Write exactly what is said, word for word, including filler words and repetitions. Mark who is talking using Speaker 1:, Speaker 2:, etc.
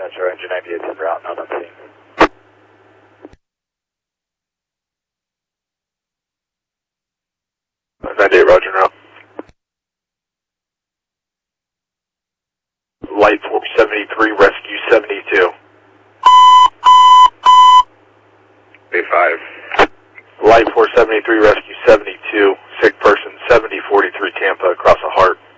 Speaker 1: Metro, engine ninety-eight en route, not on scene. ninety-eight, roger, now. Light four seventy-three, rescue seventy-two.
Speaker 2: A five.
Speaker 1: Light four seventy-three, rescue seventy-two. Sick person seventy forty-three, Tampa, across the heart.